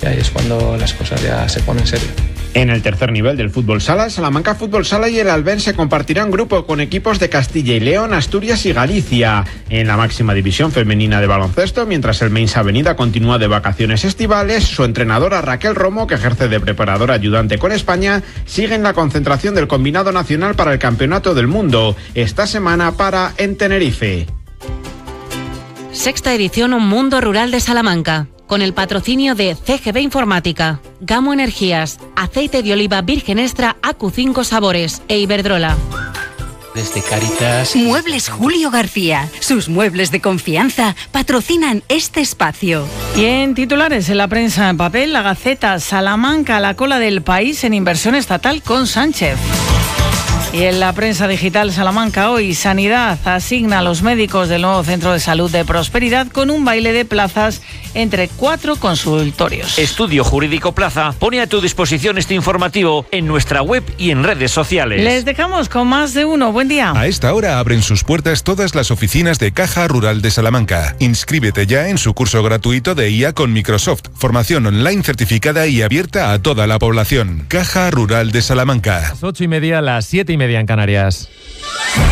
y ahí es cuando las cosas ya se ponen serias. En el tercer nivel del fútbol sala, el Salamanca Fútbol Sala y el Albense compartirán grupo con equipos de Castilla y León, Asturias y Galicia. En la máxima división femenina de baloncesto, mientras el Meins Avenida continúa de vacaciones estivales, su entrenadora Raquel Romo, que ejerce de preparadora ayudante con España, sigue en la concentración del combinado nacional para el Campeonato del Mundo. Esta semana para en Tenerife. Sexta edición Mundo Rural de Salamanca, con el patrocinio de CGB Informática, Gamo Energías, Aceite de Oliva Virgen Extra AQ5 Sabores e Iberdrola. Desde Cáritas. Muebles Julio García. Sus muebles de confianza patrocinan este espacio. Y en titulares en la prensa en papel, la Gaceta: Salamanca a la cola del país en inversión estatal con Sánchez. Y en la prensa digital, Salamanca hoy, Sanidad asigna a los médicos del nuevo Centro de Salud de Prosperidad con un baile de plazas entre 4 consultorios. Estudio Jurídico Plaza pone a tu disposición este informativo en nuestra web y en redes sociales. Les dejamos con más de uno. Buen día. A esta hora abren sus puertas todas las oficinas de Caja Rural de Salamanca. Inscríbete ya en su curso gratuito de IA con Microsoft. Formación online certificada y abierta a toda la población. Caja Rural de Salamanca. Las 8:30, las 7:30 en Canarias.